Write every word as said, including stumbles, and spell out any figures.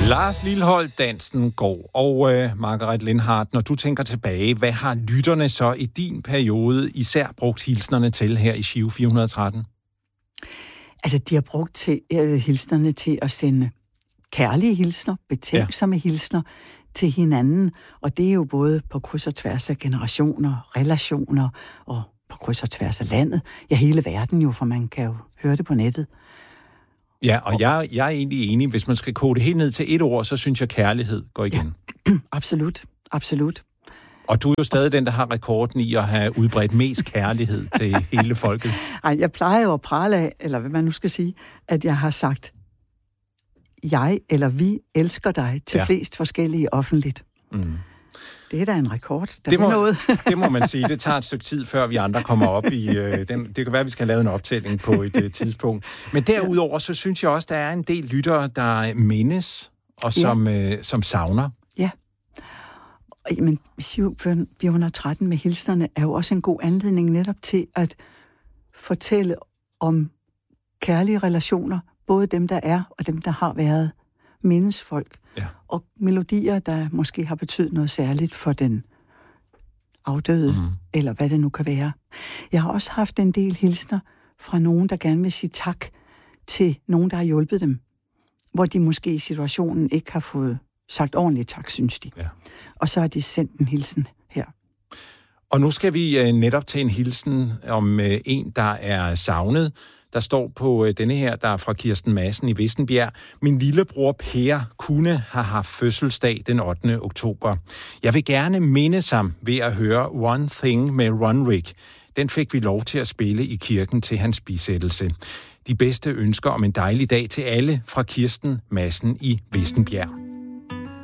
Lars Lilholt, dansen går. Og øh, Margaret Lindhardt, når du tænker tilbage, hvad har lytterne så i din periode især brugt hilsnerne til her i Giro fire hundrede og tretten? Altså, de har brugt til, øh, hilsnerne til at sende kærlige hilsner, betænksomme ja. hilsner til hinanden. Og det er jo både på kryds og tværs af generationer, relationer og på kryds og tværs af landet. Ja, hele verden jo, for man kan jo høre det på nettet. Ja, og jeg, jeg er egentlig enig. Hvis man skal kode det helt ned til et ord, så synes jeg, kærlighed går igen. Ja, absolut. Absolut. Og du er jo stadig den, der har rekorden i at have udbredt mest kærlighed til hele folket. Ej, jeg plejer jo at prale af, eller hvad man nu skal sige, at jeg har sagt, jeg eller vi elsker dig til ja. flest forskellige offentligt. Mm. Det er da en rekord. Der det, må, noget. det må man sige. Det tager et stykke tid, før vi andre kommer op i... Øh, den, det kan være, at vi skal lave en optælling på et øh, tidspunkt. Men derudover, så synes jeg også, der er en del lyttere, der mindes, og som, ja. øh, som savner. Ja. Men Giro fire hundrede og tretten med hilsnerne er jo også en god anledning netop til at fortælle om kærlige relationer, både dem, der er, og dem, der har været mindesfolk. Ja. Og melodier, der måske har betydet noget særligt for den afdøde, mm. eller hvad det nu kan være. Jeg har også haft en del hilsner fra nogen, der gerne vil sige tak til nogen, der har hjulpet dem, hvor de måske i situationen ikke har fået sagt ordentligt tak, synes de. Ja. Og så har de sendt en hilsen her. Og nu skal vi uh, netop til en hilsen om uh, en, der er savnet. Der står på uh, denne her, der er fra Kirsten Madsen i Vissenbjerg. Min lillebror Per kunne have haft fødselsdag den ottende oktober. Jeg vil gerne mindes ham ved at høre One Thing med Runrig. Den fik vi lov til at spille i kirken til hans bisættelse. De bedste ønsker om en dejlig dag til alle fra Kirsten Madsen i Vissenbjerg.